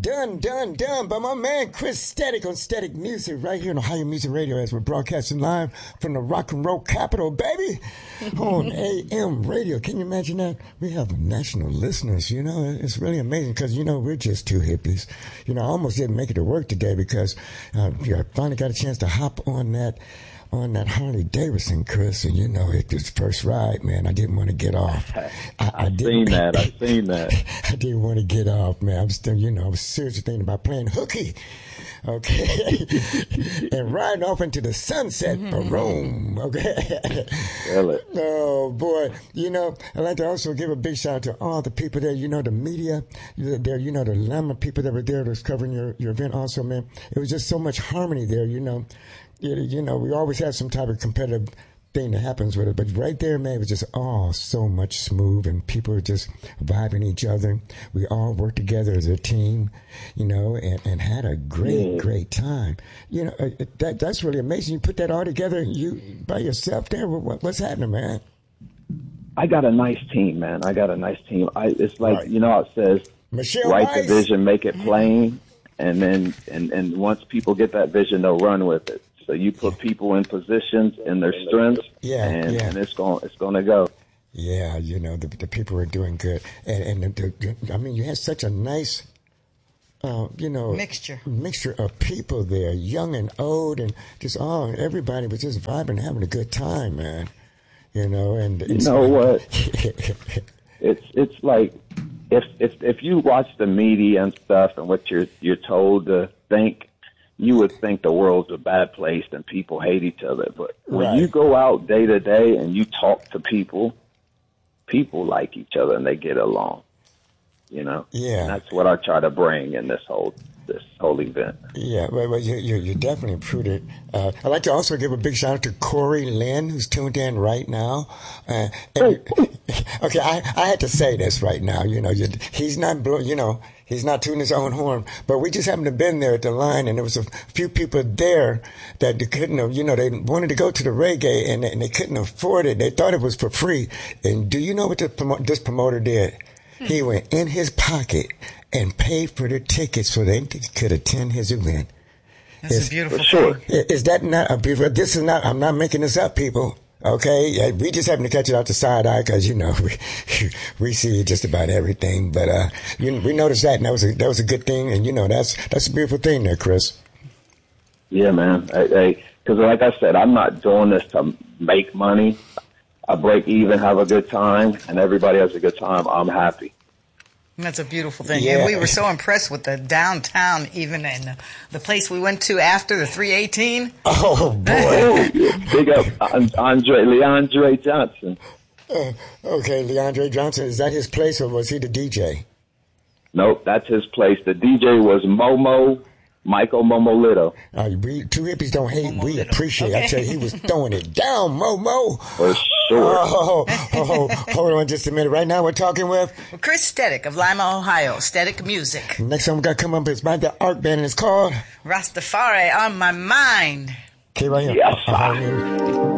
done by my man Chris Static on Static Music right here on Ohio Music Radio as we're broadcasting live from the rock and roll capital, baby, on AM radio. Can you imagine that? We have national listeners, you know. It's really amazing because, you know, we're just two hippies. You know, I almost didn't make it to work today because I finally got a chance to hop on that Harley Davidson, Chris, and you know, it was first ride, man. I didn't want to get off. I've seen that. I didn't want to get off, man. I was still, you know, I was seriously thinking about playing hooky, okay, and riding off into the sunset, boom, okay. Oh boy, you know, I'd like to also give a big shout out to all the people there. You know, the media there. You know, the Lama people that were there that was covering your event. Also, man, it was just so much harmony there. You know. You know, we always have some type of competitive thing that happens with it, but right there, man, it was just all so much smooth, and people were just vibing each other. We all worked together as a team, you know, and had a great time. You know, that's really amazing. You put that all together, you by yourself there. What's happening, man? I got a nice team, man. It's like, right. You know how it says, Michelle write Weiss. the vision, make it plain, and then and once people get that vision, they'll run with it. So you put people in positions in their strengths, and it's going to go. Yeah, you know, the people are doing good, and I mean, you had such a nice, you know, mixture of people there, young and old, and just everybody was just vibing, having a good time, man. You know, and you know what? it's like if you watch the media and stuff and what you're told to think. You would think the world's a bad place and people hate each other. But when you go out day to day and you talk to people like each other and they get along, you know? Yeah. And that's what I try to bring in this whole event. Yeah, well, you're definitely prudent. I'd like to also give a big shout out to Corey Lynn, who's tuned in right now. Okay, I had to say this right now. You know, he's not he's not tooting his own horn, but we just happened to have been there at the line, and there was a few people there that they couldn't have, you know, they wanted to go to the reggae, and they couldn't afford it. They thought it was for free. And do you know what this promoter did? He went in his pocket and paid for the tickets so they could attend his event. That's a beautiful thing. Is that not a beautiful? This is not. I'm not making this up, people. Okay, we just happen to catch it out the side eye because, you know, we see just about everything. But we noticed that, and that was a good thing. And, you know, that's a beautiful thing there, Chris. Yeah, man. Because like I said, I'm not doing this to make money. I break even, have a good time, and everybody has a good time. I'm happy. That's a beautiful thing. Yeah. And we were so impressed with the downtown, even in the place we went to after the 318. Oh, boy. Big up Leandre Johnson. Okay, Leandre Johnson. Is that his place, or was he the DJ? Nope, that's his place. The DJ was Michael Momolito. We two hippies don't hate. Momolito. We appreciate. Okay. I tell you, he was throwing it down, Momo. For sure. Hold on just a minute. Right now we're talking with Chris Static of Lima, Ohio. Static Music. Next time we got to come up is by the art band, and it's called Rastafari on My Mind. Okay, right here. Yes,